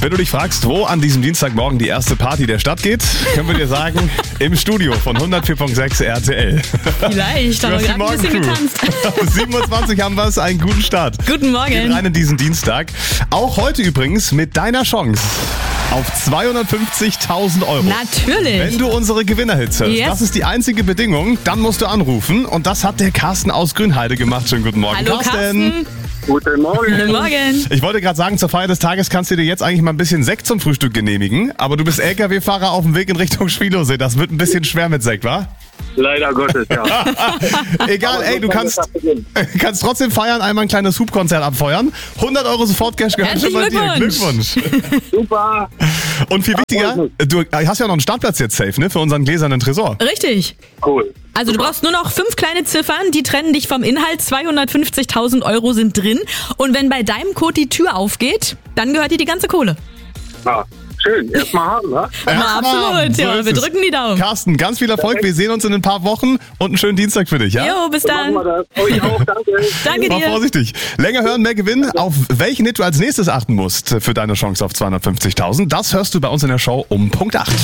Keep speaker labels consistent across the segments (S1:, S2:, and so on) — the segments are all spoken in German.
S1: Wenn du dich fragst, wo an diesem Dienstagmorgen die erste Party der Stadt geht, können wir dir sagen, im Studio von 104.6 RTL.
S2: Vielleicht, aber gerade ein bisschen getanzt.
S1: 27 haben wir es, einen guten Start.
S2: Guten Morgen.
S1: Geht rein in diesen Dienstag. Auch heute übrigens mit deiner Chance auf 250.000 €.
S2: Natürlich.
S1: Wenn du unsere Gewinnerhits hörst,
S2: Yes.
S1: Das ist die einzige Bedingung, dann musst du anrufen. Und das hat der Carsten aus Grünheide gemacht. Schönen guten Morgen,
S2: Hallo Carsten.
S3: Guten Morgen.
S2: Guten Morgen.
S1: Ich wollte gerade sagen, zur Feier des Tages kannst du dir jetzt eigentlich mal ein bisschen Sekt zum Frühstück genehmigen. Aber du bist LKW-Fahrer auf dem Weg in Richtung Schwielowsee. Das wird ein bisschen schwer mit Sekt, wa?
S3: Leider Gottes, ja.
S1: Egal,
S3: Aber
S1: ey,
S3: so
S1: du
S3: kann das beginnen.
S1: kannst trotzdem feiern, einmal ein kleines Hubkonzert abfeuern. 100 € Sofortcash gehört schon bei dir.
S2: Herzlichen
S1: Glückwunsch.
S3: Super.
S1: Und viel wichtiger, du hast ja noch einen Startplatz jetzt safe, ne? Für unseren gläsernen Tresor.
S2: Richtig.
S3: Cool.
S2: Also du brauchst nur noch 5 kleine Ziffern, die trennen dich vom Inhalt. 250.000 € sind drin. Und wenn bei deinem Code die Tür aufgeht, dann gehört dir die ganze Kohle.
S3: Ja, schön. Erstmal haben, ne?
S2: Ja, absolut. Ja,
S1: ist
S2: wir
S1: es.
S2: drücken die Daumen.
S1: Carsten, ganz viel Erfolg. Wir sehen uns in ein paar Wochen und einen schönen Dienstag für dich, ja?
S2: Jo, bis
S3: So machen
S2: dann.
S3: wir das. Euch auch, danke.
S2: Danke
S1: War
S2: dir.
S1: vorsichtig. Länger hören, mehr gewinnen. Auf welchen Hit du als nächstes achten musst für deine Chance auf 250.000, das hörst du bei uns in der Show um Punkt 8.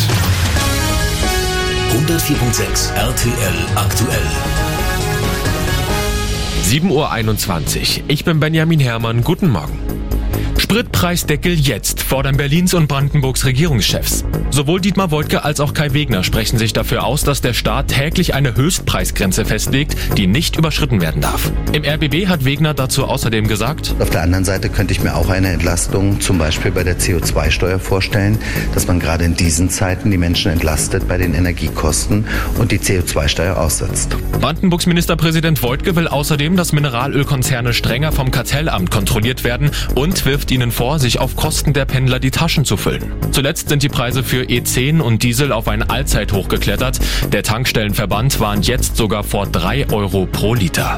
S4: 104.6 RTL aktuell.
S5: 7:21 Uhr. Ich bin Benjamin Herrmann. Guten Morgen. Spritpreisdeckel jetzt, fordern Berlins und Brandenburgs Regierungschefs. Sowohl Dietmar Woidke als auch Kai Wegner sprechen sich dafür aus, dass der Staat täglich eine Höchstpreisgrenze festlegt, die nicht überschritten werden darf. Im RBB hat Wegner dazu außerdem gesagt:
S6: Auf der anderen Seite könnte ich mir auch eine Entlastung zum Beispiel bei der CO2-Steuer vorstellen, dass man gerade in diesen Zeiten die Menschen entlastet bei den Energiekosten und die CO2-Steuer aussetzt.
S5: Brandenburgs Ministerpräsident Woidke will außerdem, dass Mineralölkonzerne strenger vom Kartellamt kontrolliert werden und wirft ihnen vor, sich auf Kosten der Pendler die Taschen zu füllen. Zuletzt sind die Preise für E10 und Diesel auf ein Allzeithoch geklettert. Der Tankstellenverband warnt jetzt sogar vor 3 € pro Liter.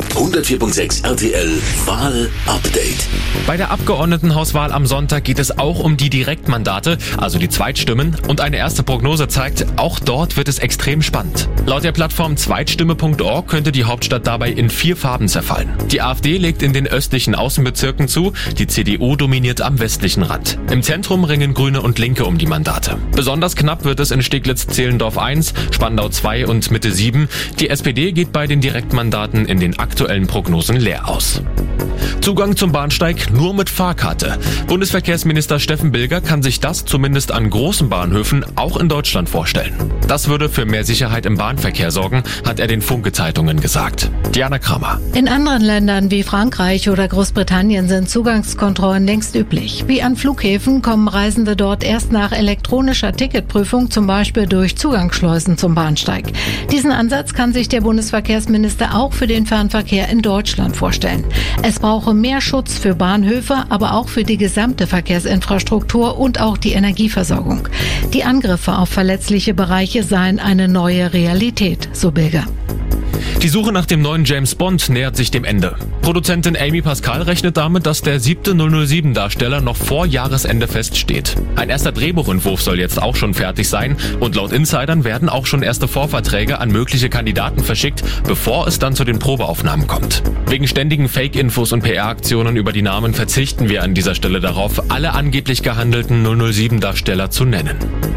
S4: 104.6 RTL Wahl-Update.
S5: Bei der Abgeordnetenhauswahl am Sonntag geht es auch um die Direktmandate, also die Zweitstimmen. Und eine erste Prognose zeigt, auch dort wird es extrem spannend. Laut der Plattform Zweitstimme.org könnte die Hauptstadt dabei in 4 Farben zerfallen. Die AfD legt in den östlichen Außenbezirken zu, die CDU dominiert am westlichen Rand. Im Zentrum ringen Grüne und Linke um die Mandate. Besonders knapp wird es in Steglitz-Zehlendorf 1, Spandau 2 und Mitte 7. Die SPD geht bei den Direktmandaten in den aktuellen Prognosen leer aus. Zugang zum Bahnsteig nur mit Fahrkarte. Bundesverkehrsminister Steffen Bilger kann sich das zumindest an großen Bahnhöfen auch in Deutschland vorstellen. Das würde für mehr Sicherheit im Bahnverkehr sorgen, hat er den Funke-Zeitungen gesagt. Diana Kramer.
S7: In anderen Ländern wie Frankreich oder Großbritannien sind Zugangskontrollen längst üblich. Wie an Flughäfen kommen Reisende dort erst nach elektronischer Ticketprüfung, zum Beispiel durch Zugangsschleusen zum Bahnsteig. Diesen Ansatz kann sich der Bundesverkehrsminister auch für den Fernverkehr in Deutschland vorstellen. Es brauche mehr Schutz für Bahnhöfe, aber auch für die gesamte Verkehrsinfrastruktur und auch die Energieversorgung. Die Angriffe auf verletzliche Bereiche seien eine neue Realität, so Bilger.
S5: Die Suche nach dem neuen James Bond nähert sich dem Ende. Produzentin Amy Pascal rechnet damit, dass der 7. 007-Darsteller noch vor Jahresende feststeht. Ein erster Drehbuchentwurf soll jetzt auch schon fertig sein und laut Insidern werden auch schon erste Vorverträge an mögliche Kandidaten verschickt, bevor es dann zu den Probeaufnahmen kommt. Wegen ständigen Fake-Infos und PR-Aktionen über die Namen verzichten wir an dieser Stelle darauf, alle angeblich gehandelten 007-Darsteller zu nennen.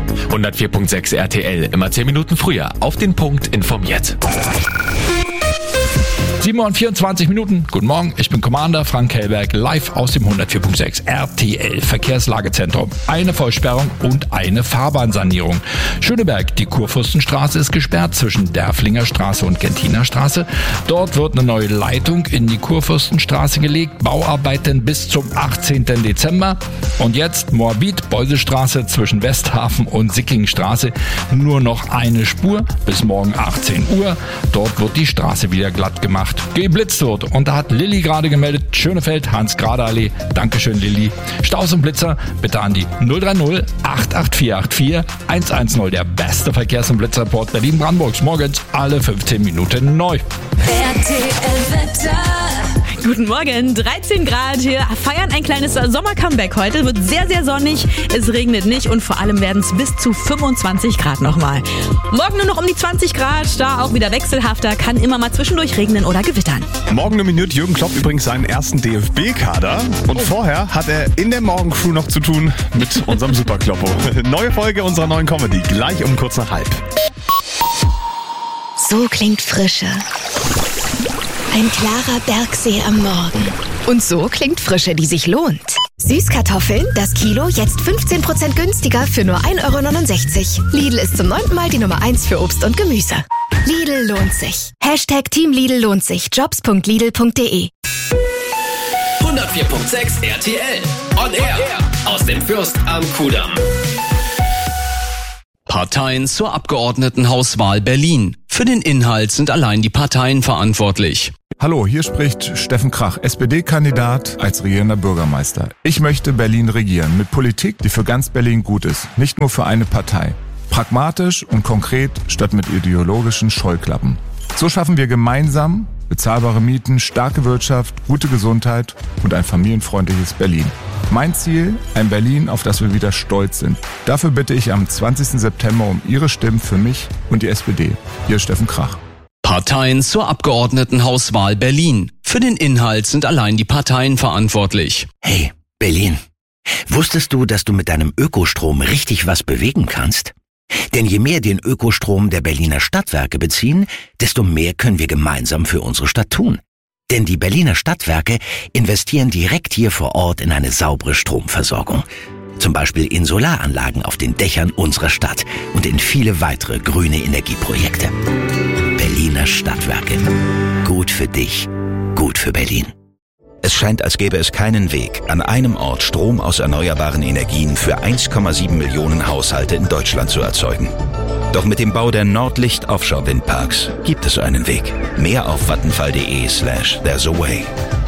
S5: 104.6 RTL, immer 10 Minuten früher, auf den Punkt informiert.
S8: 7:24 Uhr. Guten Morgen, ich bin Commander Frank Hellberg, live aus dem 104.6 RTL Verkehrslagezentrum. Eine Vollsperrung und eine Fahrbahnsanierung. Schöneberg, die Kurfürstenstraße ist gesperrt zwischen Derflinger Straße und Gentiner Straße. Dort wird eine neue Leitung in die Kurfürstenstraße gelegt. Bauarbeiten bis zum 18. Dezember. Und jetzt Moabit, Beusestraße zwischen Westhafen und Sickingstraße. Nur noch eine Spur bis morgen 18 Uhr. Dort wird die Straße wieder glatt gemacht. Geblitzt wird. Und da hat Lilly gerade gemeldet, Schönefeld, Hans-Grade-Allee. Dankeschön, Lilly. Staus und Blitzer bitte an die 030 88484 110. Der beste Verkehrs- und Blitzreport Berlin-Brandenburgs. Morgens alle 15 Minuten neu.
S9: RTL Wetter.
S2: Guten Morgen, 13 Grad. Wir feiern ein kleines Sommer-Comeback heute. Wird sehr, sehr sonnig. Es regnet nicht und vor allem werden es bis zu 25 Grad nochmal. Morgen nur noch um die 20 Grad. Da auch wieder wechselhafter. Kann immer mal zwischendurch regnen oder gewittern.
S1: Morgen nominiert Jürgen Klopp übrigens seinen ersten DFB-Kader. Und vorher hat er in der Morgencrew noch zu tun mit unserem Superkloppo. Neue Folge unserer neuen Comedy. Gleich um kurz nach halb.
S9: So klingt Frische. Ein klarer Bergsee am Morgen. Und so klingt Frische, die sich lohnt. Süßkartoffeln, das Kilo jetzt 15% günstiger für nur 1,69 €. Lidl ist zum 9. Mal die Nummer 1 für Obst und Gemüse. Lidl lohnt sich. #Team Lidl lohnt sich. Jobs.lidl.de
S4: 104.6 RTL. On Air. Aus dem Fürst am Kudamm.
S10: Parteien zur Abgeordnetenhauswahl Berlin. Für den Inhalt sind allein die Parteien verantwortlich.
S11: Hallo, hier spricht Steffen Krach, SPD-Kandidat als regierender Bürgermeister. Ich möchte Berlin regieren mit Politik, die für ganz Berlin gut ist, nicht nur für eine Partei. Pragmatisch und konkret statt mit ideologischen Scheuklappen. So schaffen wir gemeinsam bezahlbare Mieten, starke Wirtschaft, gute Gesundheit und ein familienfreundliches Berlin. Mein Ziel, ein Berlin, auf das wir wieder stolz sind. Dafür bitte ich am 20. September um Ihre Stimmen für mich und die SPD. Hier ist Steffen Krach.
S10: Parteien zur Abgeordnetenhauswahl Berlin. Für den Inhalt sind allein die Parteien verantwortlich.
S12: Hey, Berlin. Wusstest du, dass du mit deinem Ökostrom richtig was bewegen kannst? Denn je mehr den Ökostrom der Berliner Stadtwerke beziehen, desto mehr können wir gemeinsam für unsere Stadt tun. Denn die Berliner Stadtwerke investieren direkt hier vor Ort in eine saubere Stromversorgung. Zum Beispiel in Solaranlagen auf den Dächern unserer Stadt und in viele weitere grüne Energieprojekte. Berliner Stadtwerke. Gut für dich, gut für Berlin.
S13: Es scheint, als gäbe es keinen Weg, an einem Ort Strom aus erneuerbaren Energien für 1,7 Millionen Haushalte in Deutschland zu erzeugen. Doch mit dem Bau der Nordlicht Offshore Windparks gibt es einen Weg. Mehr auf vattenfall.de/there's a way.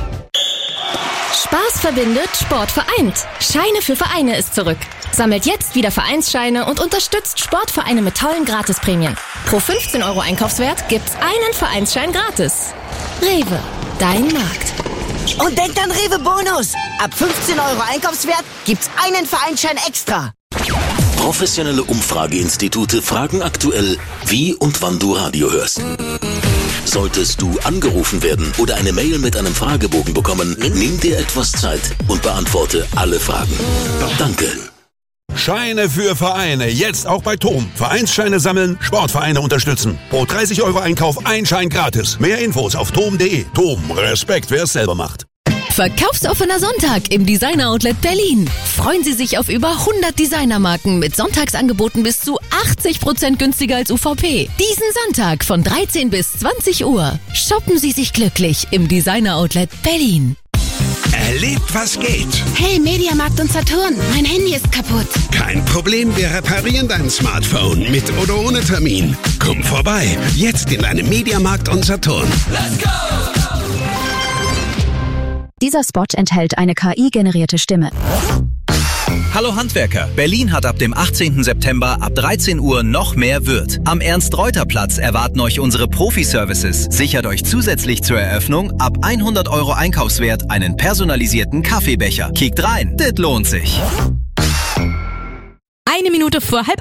S14: Spaß verbindet, Sport vereint. Scheine für Vereine ist zurück. Sammelt jetzt wieder Vereinsscheine und unterstützt Sportvereine mit tollen Gratisprämien. Pro 15 € Einkaufswert gibt's einen Vereinsschein gratis. Rewe, dein Markt.
S15: Und denkt an Rewe Bonus. Ab 15 € Einkaufswert gibt's einen Vereinsschein extra.
S4: Professionelle Umfrageinstitute fragen aktuell, wie und wann du Radio hörst. Solltest du angerufen werden oder eine Mail mit einem Fragebogen bekommen, nimm dir etwas Zeit und beantworte alle Fragen. Danke.
S16: Scheine für Vereine, jetzt auch bei TOM. Vereinsscheine sammeln, Sportvereine unterstützen. Pro 30 € Einkauf ein Schein gratis. Mehr Infos auf tom.de. TOM, Respekt, wer es selber macht.
S17: Verkaufsoffener Sonntag im Designer Outlet Berlin. Freuen Sie sich auf über 100 Designermarken mit Sonntagsangeboten bis zu 80% günstiger als UVP. Diesen Sonntag von 13 bis 20 Uhr. Shoppen Sie sich glücklich im Designer Outlet Berlin.
S18: Erlebt, was geht.
S19: Hey, Mediamarkt und Saturn, mein Handy ist kaputt.
S18: Kein Problem, wir reparieren dein Smartphone mit oder ohne Termin. Komm vorbei, jetzt in deinem Mediamarkt und Saturn.
S20: Let's go! Dieser Spot enthält eine KI-generierte Stimme.
S21: Hallo Handwerker, Berlin hat ab dem 18. September ab 13 Uhr noch mehr Wirt. Am Ernst-Reuter-Platz erwarten euch unsere Profi-Services. Sichert euch zusätzlich zur Eröffnung ab 100 € Einkaufswert einen personalisierten Kaffeebecher. Kickt rein, das lohnt sich.
S2: 1 Minute vor 7:30.